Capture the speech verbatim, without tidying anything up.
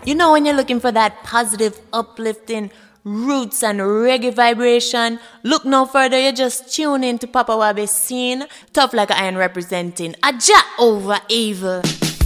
You know, when you're looking for that positive, uplifting roots and reggae vibration, look no further, you just tune in to Papa Wabi Scene. Tough like iron representing Aja over evil.